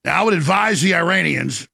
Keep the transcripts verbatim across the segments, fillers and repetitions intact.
Now, I would advise the Iranians,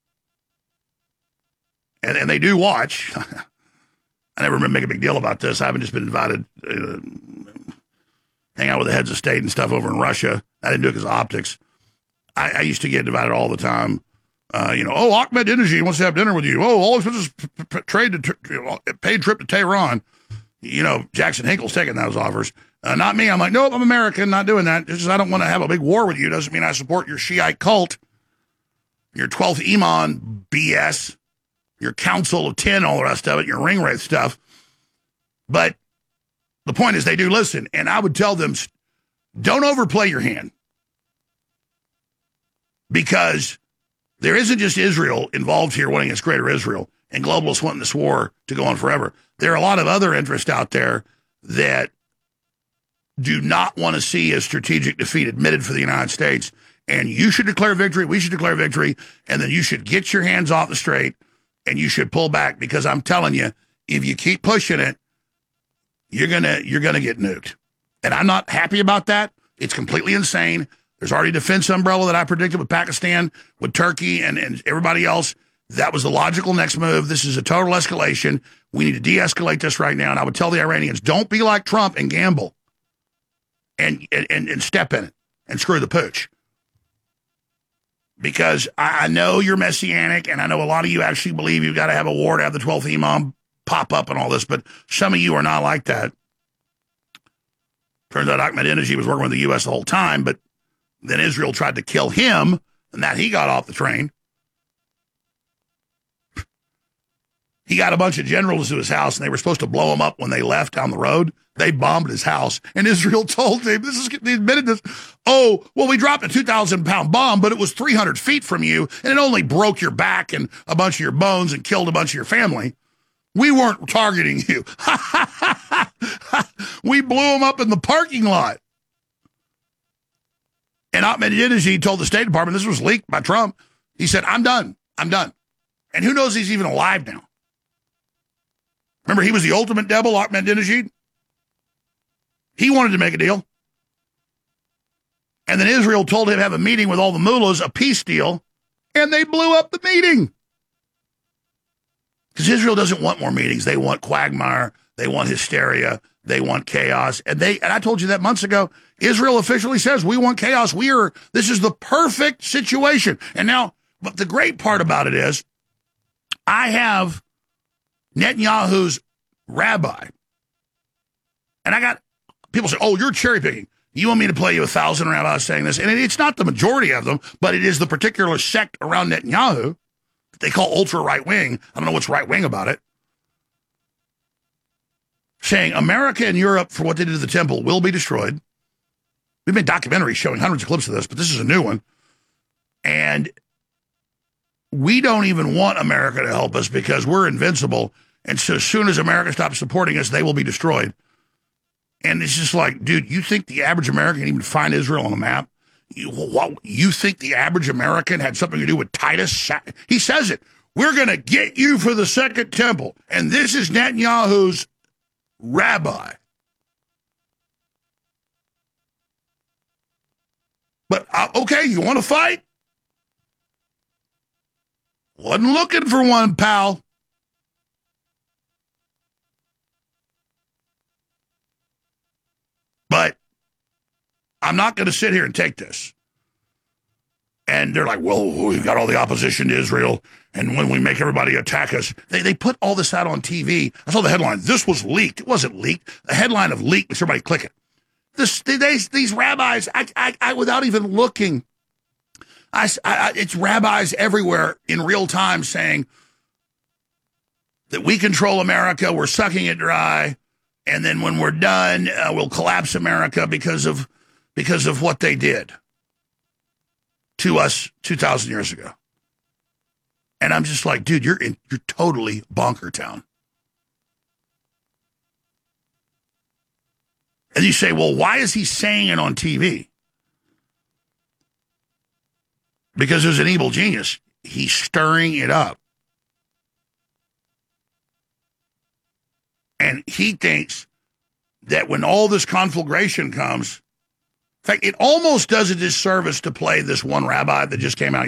and, and they do watch. I never make a big deal about this. I haven't just been invited uh, hang out with the heads of state and stuff over in Russia. I didn't do it because of optics. I, I used to get invited all the time. Uh, you know, oh, Ahmadinejad wants to have dinner with you. Oh, all expenses p- p- trade to t- paid trip to Tehran. You know, Jackson Hinkle's taking those offers. Uh, not me. I'm like, nope, I'm American, not doing that. Just I don't want to have a big war with you. Doesn't mean I support your Shiite cult, your twelfth Imam B S, your Council of Ten, all the rest of it, your ring wraith stuff. But the point is they do listen. And I would tell them, don't overplay your hand. Because there isn't just Israel involved here wanting its greater Israel and globalists wanting this war to go on forever. There are a lot of other interests out there that do not want to see a strategic defeat admitted for the United States. And you should declare victory. We should declare victory. And then you should get your hands off the straight and you should pull back, because I'm telling you, if you keep pushing it, you're going to you're going to get nuked. And I'm not happy about that. It's completely insane. There's already a defense umbrella that I predicted with Pakistan, with Turkey, and, and everybody else. That was the logical next move. This is a total escalation. We need to de-escalate this right now. And I would tell the Iranians, don't be like Trump and gamble and and, and step in it and screw the pooch. Because I, I know you're messianic, and I know a lot of you actually believe you've got to have a war to have the twelfth Imam pop up and all this, but some of you are not like that. Turns out Ahmadinejad was working with the U S the whole time, but then Israel tried to kill him, and that he got off the train. He got a bunch of generals to his house, and they were supposed to blow him up when they left down the road. They bombed his house, and Israel told him, this is, they admitted this, oh, well, we dropped a two thousand pound bomb, but it was three hundred feet from you, and it only broke your back and a bunch of your bones and killed a bunch of your family. We weren't targeting you. We blew him up in the parking lot. And Ahmadinejad told the State Department, this was leaked by Trump, he said, I'm done. I'm done. And who knows he's even alive now. Remember, he was the ultimate devil, Ahmadinejad? He wanted to make a deal. And then Israel told him to have a meeting with all the mullahs, a peace deal, and they blew up the meeting. Because Israel doesn't want more meetings. They want quagmire. They want hysteria. They want chaos. And they, and I told you that months ago, Israel officially says, we want chaos. We are, this is the perfect situation. And now, but the great part about it is, I have Netanyahu's rabbi. And I got people say, oh, you're cherry picking. You want me to play you a thousand rabbis saying this? And it's not the majority of them, but it is the particular sect around Netanyahu that they call ultra right wing. I don't know what's right wing about it. Saying America and Europe, for what they did to the temple, will be destroyed. We've made documentaries showing hundreds of clips of this, but this is a new one. And we don't even want America to help us because we're invincible. And so as soon as America stops supporting us, they will be destroyed. And it's just like, dude, you think the average American can even find Israel on the map? You, what, you think the average American had something to do with Titus? He says it. We're going to get you for the second temple. And this is Netanyahu's rabbi. But, uh, okay, you want to fight? Wasn't looking for one, pal. But I'm not going to sit here and take this. And they're like, well, we've got all the opposition to Israel, and when we make everybody attack us, they, they put all this out on T V. I saw the headline, this was leaked. It wasn't leaked. The headline of leaked makes everybody click it. This, they, these rabbis, I, I, I, without even looking, I, I, it's rabbis everywhere in real time saying that we control America, we're sucking it dry, and then when we're done, uh, we'll collapse America because of because of what they did to us two thousand years ago. And I'm just like, dude, you're in, you're totally bonker town. And you say, well, why is he saying it on T V? Because there's an evil genius. He's stirring it up. And he thinks that when all this conflagration comes, in fact, it almost does a disservice to play this one rabbi that just came out